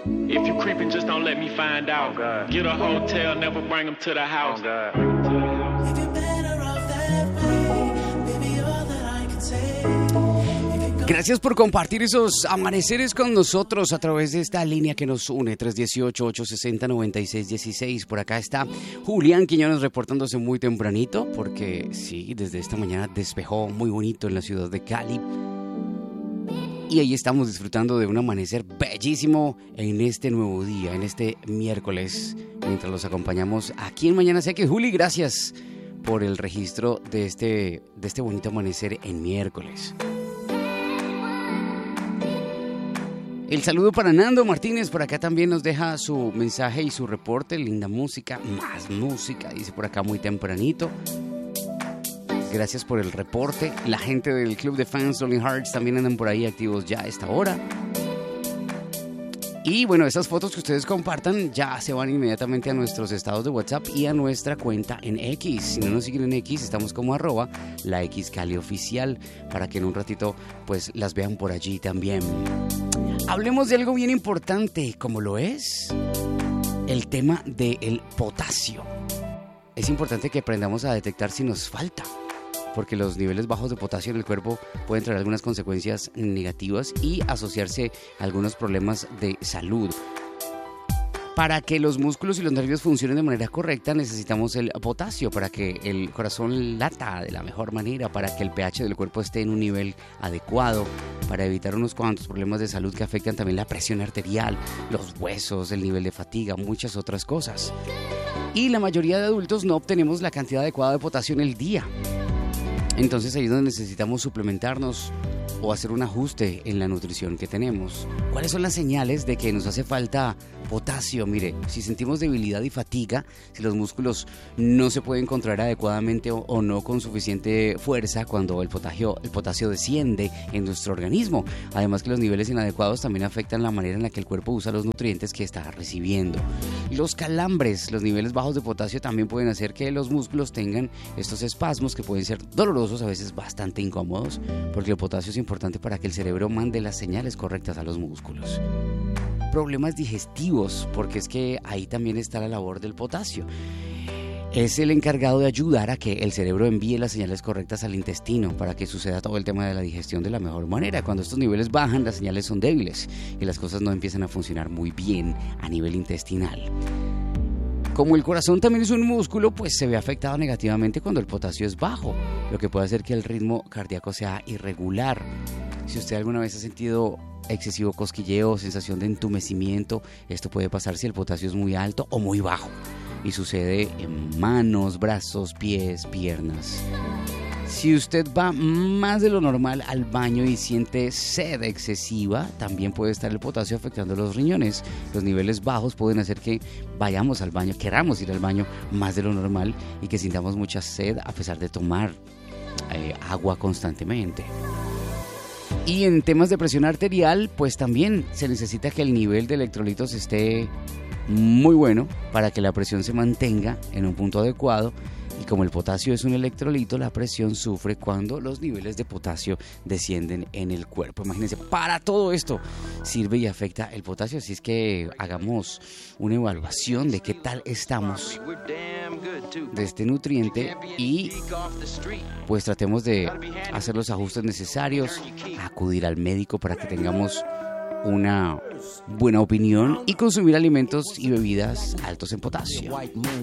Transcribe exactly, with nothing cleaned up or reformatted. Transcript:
If you creeping, just don't let me find out. Oh, get a hotel, never bring them to the house. Oh, if you're better off that way, baby, all that I can say. Gracias por compartir esos amaneceres con nosotros a través de esta línea que nos une, tres uno ocho, ocho seis cero, nueve seis uno seis. Por acá está Julián Quiñones reportándose muy tempranito, porque sí, desde esta mañana despejó muy bonito en la ciudad de Cali. Y ahí estamos disfrutando de un amanecer bellísimo en este nuevo día, en este miércoles, mientras los acompañamos aquí en Mañana Sé que. Juli, gracias por el registro de este, de este bonito amanecer en miércoles. El saludo para Nando Martínez, por acá también nos deja su mensaje y su reporte. Linda música, más música, dice por acá muy tempranito. Gracias por el reporte. La gente del club de fans Rolling Hearts también andan por ahí activos ya a esta hora. Y bueno, esas fotos que ustedes compartan ya se van inmediatamente a nuestros estados de WhatsApp y a nuestra cuenta en X. Si no nos siguen en X, estamos como arroba la X Cali Oficial, para que en un ratito pues las vean por allí también. Hablemos de algo bien importante, como lo es el tema del potasio. Es importante que aprendamos a detectar si nos falta, porque los niveles bajos de potasio en el cuerpo pueden traer algunas consecuencias negativas y asociarse a algunos problemas de salud. Para que los músculos y los nervios funcionen de manera correcta, necesitamos el potasio para que el corazón lata de la mejor manera, para que el pH del cuerpo esté en un nivel adecuado, para evitar unos cuantos problemas de salud que afectan también la presión arterial, los huesos, el nivel de fatiga, muchas otras cosas. Y la mayoría de adultos no obtenemos la cantidad adecuada de potasio en el día. Entonces ahí es donde necesitamos suplementarnos o hacer un ajuste en la nutrición que tenemos. ¿Cuáles son las señales de que nos hace falta potasio? Mire, si sentimos debilidad y fatiga, si los músculos no se pueden contraer adecuadamente o, o no con suficiente fuerza cuando el potasio, el potasio desciende en nuestro organismo. Además que los niveles inadecuados también afectan la manera en la que el cuerpo usa los nutrientes que está recibiendo. Los calambres, los niveles bajos de potasio también pueden hacer que los músculos tengan estos espasmos que pueden ser dolorosos, a veces bastante incómodos, porque el potasio es importante para que el cerebro mande las señales correctas a los músculos. Problemas digestivos, porque es que ahí también está la labor del potasio. Es el encargado de ayudar a que el cerebro envíe las señales correctas al intestino para que suceda todo el tema de la digestión de la mejor manera. Cuando estos niveles bajan, las señales son débiles y las cosas no empiezan a funcionar muy bien a nivel intestinal. Como el corazón también es un músculo, pues se ve afectado negativamente cuando el potasio es bajo, lo que puede hacer que el ritmo cardíaco sea irregular. Si usted alguna vez ha sentido excesivo cosquilleo, sensación de entumecimiento, esto puede pasar si el potasio es muy alto o muy bajo, y sucede en manos, brazos, pies, piernas. Si usted va más de lo normal al baño y siente sed excesiva, también puede estar el potasio afectando los riñones. Los niveles bajos pueden hacer que vayamos al baño, queramos ir al baño más de lo normal y que sintamos mucha sed a pesar de tomar eh, agua constantemente. Y en temas de presión arterial, pues también se necesita que el nivel de electrolitos esté muy bueno para que la presión se mantenga en un punto adecuado. Y como el potasio es un electrolito, la presión sufre cuando los niveles de potasio descienden en el cuerpo. Imagínense, para todo esto sirve y afecta el potasio. Así es que hagamos una evaluación de qué tal estamos de este nutriente y pues tratemos de hacer los ajustes necesarios, acudir al médico para que tengamos una buena opinión y consumir alimentos y bebidas altos en potasio.